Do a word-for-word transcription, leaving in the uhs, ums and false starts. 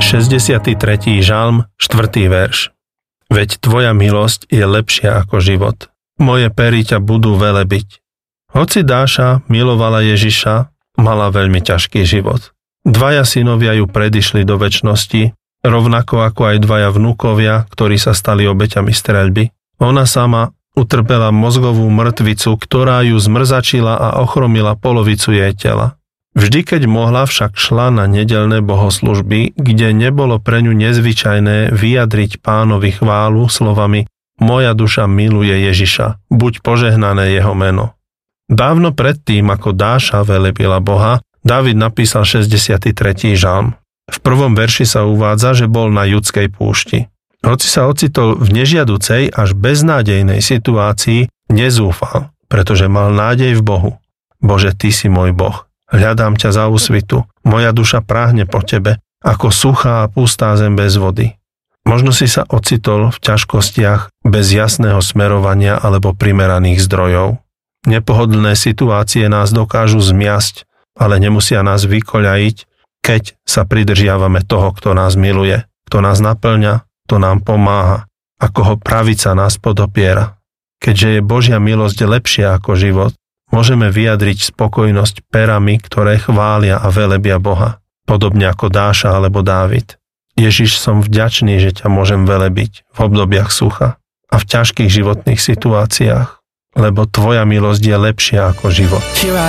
šesťdesiaty tretí žalm, štvrtý verš. Veď tvoja milosť je lepšia ako život. Moje pery ťa budú velebiť. Hoci Dáša milovala Ježiša, mala veľmi ťažký život. Dvaja synovia ju predišli do večnosti, rovnako ako aj dvaja vnúkovia, ktorí sa stali obeťami streľby. Ona sama utrpela mozgovú mŕtvicu, ktorá ju zmrzačila a ochromila polovicu jej tela. Vždy, keď mohla, však šla na nedeľné bohoslužby, kde nebolo pre ňu nezvyčajné vyjadriť Pánovi chválu slovami Moja duša miluje Ježiša, buď požehnané jeho meno. Dávno predtým, ako Dáša velebila Boha, Dávid napísal šesťdesiaty tretí žalm. V prvom verši sa uvádza, že bol na Judskej púšti. Hoci sa ocitol v nežiaducej až beznádejnej situácii, nezúfal, pretože mal nádej v Bohu. Bože, Ty si môj Boh. Hľadám ťa za úsvitu. Moja duša práhne po Tebe, ako suchá a pustá zem bez vody. Možno si sa ocitol v ťažkostiach bez jasného smerovania alebo primeraných zdrojov. Nepohodlné situácie nás dokážu zmiasť, ale nemusia nás vykoľajiť, keď sa pridržiavame toho, kto nás miluje, kto nás naplňa, kto nám pomáha, ako ho pravica nás podopiera. Keďže je Božia milosť lepšia ako život, môžeme vyjadriť spokojnosť perami, ktoré chvália a velebia Boha, podobne ako Dáša alebo Dávid. Ježiš, som vďačný, že ťa môžem velebiť v obdobiach sucha a v ťažkých životných situáciách, lebo tvoja milosť je lepšia ako život.